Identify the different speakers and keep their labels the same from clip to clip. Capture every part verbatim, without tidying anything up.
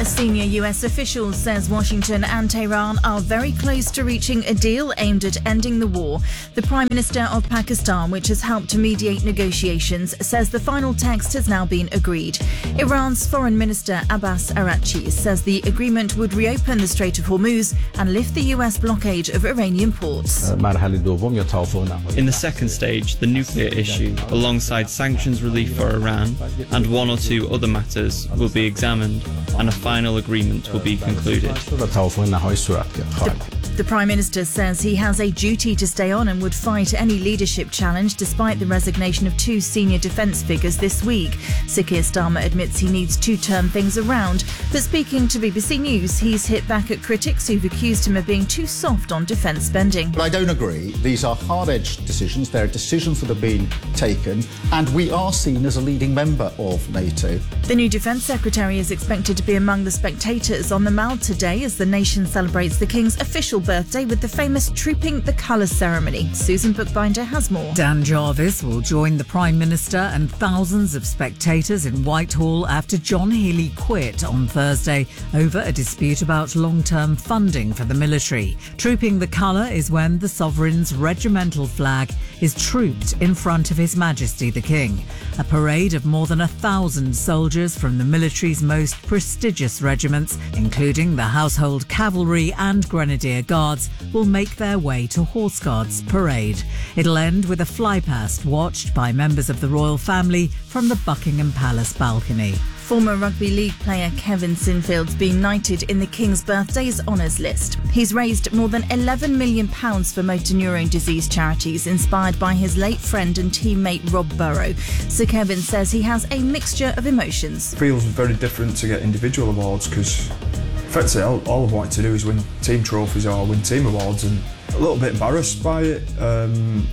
Speaker 1: A senior U S official says Washington and Tehran are very close to reaching a deal aimed at ending the war. The Prime Minister of Pakistan, which has helped to mediate negotiations, says the final text has now been agreed. Iran's Foreign Minister Abbas Araghchi says the agreement would reopen the Strait of Hormuz and lift the U S blockade of Iranian ports.
Speaker 2: In the second stage, the nuclear issue, alongside sanctions relief for Iran and one or two other matters, will be examined and a final agreement will be concluded.
Speaker 1: The Prime Minister says he has a duty to stay on and would fight any leadership challenge despite the resignation of two senior defence figures this week. Sir Keir Starmer admits he needs to turn things around, but speaking to B B C News, he's hit back at critics who've accused him of being too soft on defence spending.
Speaker 3: I don't agree. These are hard-edged decisions. They're decisions that have been taken, and we are seen as a leading member of NATO.
Speaker 1: The new Defence Secretary is expected to be among the spectators on the Mall today as the nation celebrates the King's official birthday with the famous Trooping the Colours ceremony. Susan Bookbinder has more.
Speaker 4: Dan Jarvis will join the Prime Minister and thousands of spectators in Whitehall after John Healey quit on Thursday over a dispute about long-term funding for the military. Trooping the Colour is when the sovereign's regimental flag is trooped in front of His Majesty the King. A parade of more than a thousand soldiers from the military's most prestigious regiments, including the Household Cavalry and Grenadier Guards, will make their way to Horse Guards Parade. It'll end with a flypast watched by members of the royal family from the Buckingham Palace balcony.
Speaker 1: Former rugby league player Kevin Sinfield's been knighted in the King's Birthdays Honours List. He's raised more than eleven million pounds for motor neurone disease charities inspired by his late friend and teammate Rob Burrow. Sir Kevin says he has a mixture of emotions.
Speaker 5: It feels very different to get individual awards because effectively all, all I've wanted to do is win team trophies or win team awards, and a little bit embarrassed by it, um,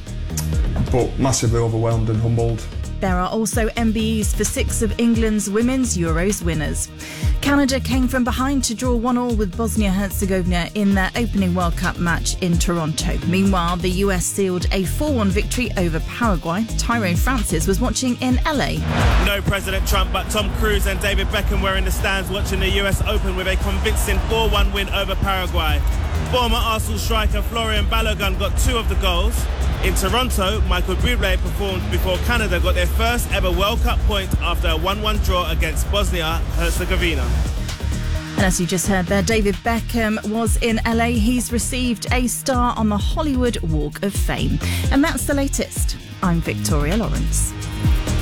Speaker 5: but massively overwhelmed and humbled.
Speaker 1: There are also M B Es for six of England's Women's Euros winners. Canada came from behind to draw one all with Bosnia-Herzegovina in their opening World Cup match in Toronto. Meanwhile, the U S sealed a four one victory over Paraguay. Tyrone Francis was watching in L A.
Speaker 6: No President Trump, but Tom Cruise and David Beckham were in the stands watching the U S Open with a convincing four one win over Paraguay. Former Arsenal striker Florian Balogun got two of the goals. In Toronto, Michael Bublé performed before Canada got their first ever World Cup point after a one one draw against Bosnia-Herzegovina.
Speaker 1: And as you just heard there, David Beckham was in L A. He's received a star on the Hollywood Walk of Fame. And that's the latest. I'm Victoria Lawrence.